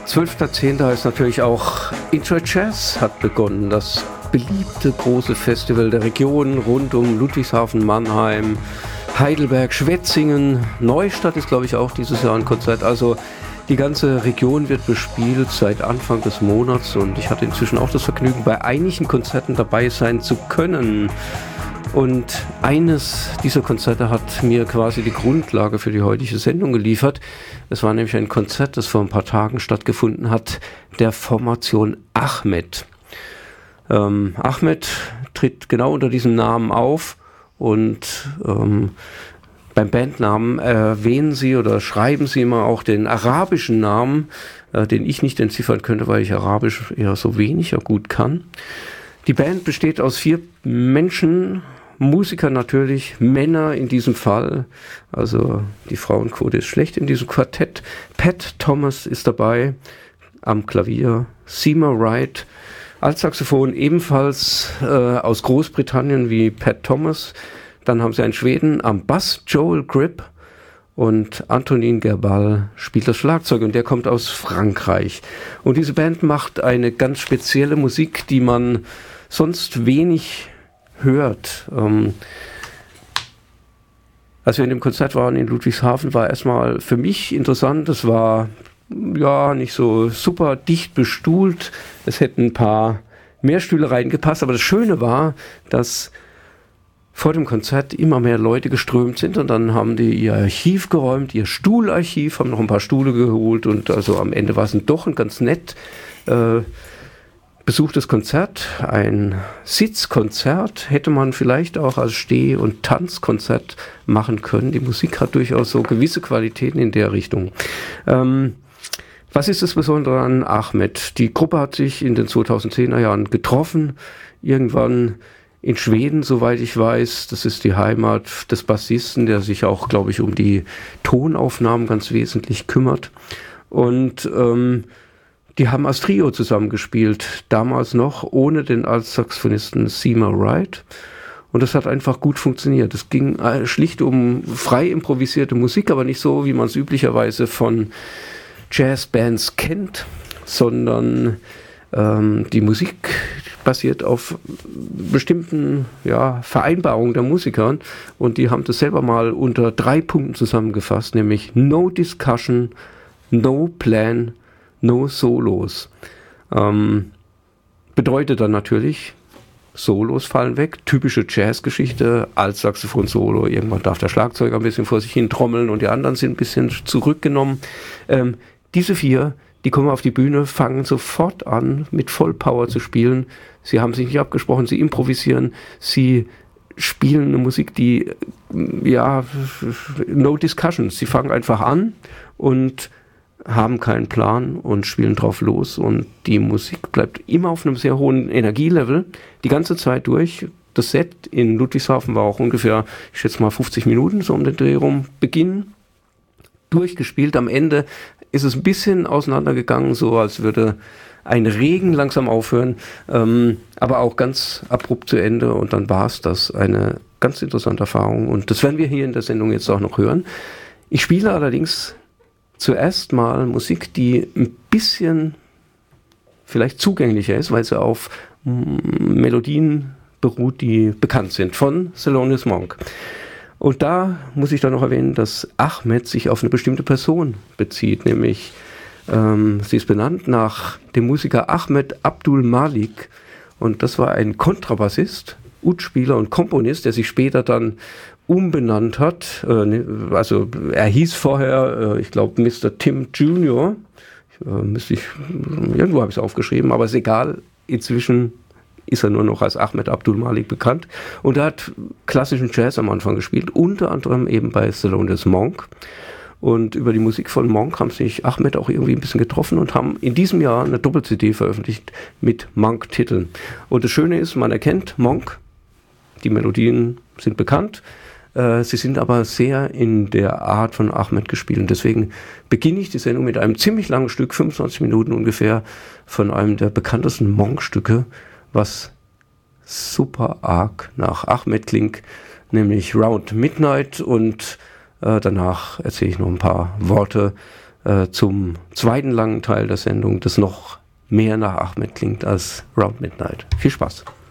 12.10. heißt natürlich auch Intra-Jazz hat begonnen, das beliebte große Festival der Region rund um Ludwigshafen, Mannheim, Heidelberg, Schwetzingen, Neustadt ist glaube ich auch dieses Jahr ein Konzert, also die ganze Region wird bespielt seit Anfang des Monats und ich hatte inzwischen auch das Vergnügen, bei einigen Konzerten dabei sein zu können. Und eines dieser Konzerte hat mir quasi die Grundlage für die heutige Sendung geliefert. Es war nämlich ein Konzert, das vor ein paar Tagen stattgefunden hat, der Formation Ahmed. Ahmed tritt genau unter diesem Namen auf und beim Bandnamen erwähnen sie oder schreiben sie immer auch den arabischen Namen, den ich nicht entziffern könnte, weil ich Arabisch eher so weniger gut kann. Die Band besteht aus 4 Menschen, Musiker natürlich, Männer in diesem Fall, also die Frauenquote ist schlecht in diesem Quartett. Pat Thomas ist dabei am Klavier, Seema Wright als Saxophon, ebenfalls aus Großbritannien wie Pat Thomas. Dann haben sie einen Schweden am Bass, Joel Grip, und Antonin Gerbal spielt das Schlagzeug und der kommt aus Frankreich. Und diese Band macht eine ganz spezielle Musik, die man sonst wenig hört. Als wir in dem Konzert waren in Ludwigshafen, war erstmal für mich interessant, es war ja nicht so super dicht bestuhlt, es hätten ein paar mehr Stühle reingepasst, aber das Schöne war, dass vor dem Konzert immer mehr Leute geströmt sind und dann haben die ihr Archiv geräumt, ihr Stuhlarchiv, haben noch ein paar Stühle geholt und also am Ende war es doch ein ganz nett besuchtes Konzert, ein Sitzkonzert, hätte man vielleicht auch als Steh- und Tanzkonzert machen können. Die Musik hat durchaus so gewisse Qualitäten in der Richtung. Was ist das Besondere an Ahmed? Die Gruppe hat sich in den 2010er Jahren getroffen, irgendwann in Schweden, soweit ich weiß. Das ist die Heimat des Bassisten, der sich auch, glaube ich, um die Tonaufnahmen ganz wesentlich kümmert. Und die haben als Trio zusammengespielt, damals noch ohne den Altsaxophonisten Seema Wright. Und das hat einfach gut funktioniert. Es ging schlicht um frei improvisierte Musik, aber nicht so, wie man es üblicherweise von Jazzbands kennt, sondern die Musik basiert auf bestimmten Vereinbarungen der Musiker. Und die haben das selber mal unter 3 Punkten zusammengefasst, nämlich No Discussion, No Plan, No Solos. Bedeutet dann natürlich, Solos fallen weg, typische Jazzgeschichte, als Saxophon-Solo, irgendwann darf der Schlagzeuger ein bisschen vor sich hin trommeln und die anderen sind ein bisschen zurückgenommen. Diese 4, die kommen auf die Bühne, fangen sofort an, mit Vollpower zu spielen. Sie haben sich nicht abgesprochen, sie improvisieren, sie spielen eine Musik, die, no discussion. Sie fangen einfach an und haben keinen Plan und spielen drauf los und die Musik bleibt immer auf einem sehr hohen Energielevel, die ganze Zeit durch. Das Set in Ludwigshafen war auch ungefähr, ich schätze mal 50 Minuten, so um den Dreh rum, Beginn, durchgespielt. Am Ende ist es ein bisschen auseinandergegangen, so als würde ein Regen langsam aufhören, aber auch ganz abrupt zu Ende und dann war es das. Eine ganz interessante Erfahrung und das werden wir hier in der Sendung jetzt auch noch hören. Ich spiele allerdings zuerst mal Musik, die ein bisschen vielleicht zugänglicher ist, weil sie auf Melodien beruht, die bekannt sind, von Thelonious Monk. Und da muss ich dann noch erwähnen, dass Ahmed sich auf eine bestimmte Person bezieht, nämlich sie ist benannt nach dem Musiker Ahmed Abdul Malik und das war ein Kontrabassist, Udspieler und Komponist, der sich später dann umbenannt hat. Also er hieß vorher, ich glaube, Mr. Tim Jr. Irgendwo habe ich es aufgeschrieben, aber ist egal. Inzwischen ist er nur noch als Ahmed Abdul Malik bekannt. Und er hat klassischen Jazz am Anfang gespielt, unter anderem eben bei Thelonious Monk. Und über die Musik von Monk haben sich Ahmed auch irgendwie ein bisschen getroffen und haben in diesem Jahr eine Doppel-CD veröffentlicht mit Monk-Titeln. Und das Schöne ist, man erkennt Monk, die Melodien sind bekannt, sie sind aber sehr in der Art von Ahmed gespielt. Und deswegen beginne ich die Sendung mit einem ziemlich langen Stück, 25 Minuten ungefähr, von einem der bekanntesten Monk-Stücke, was super arg nach Ahmed klingt, nämlich Round Midnight. Und danach erzähle ich noch ein paar Worte zum zweiten langen Teil der Sendung, das noch mehr nach Ahmed klingt als Round Midnight. Viel Spaß!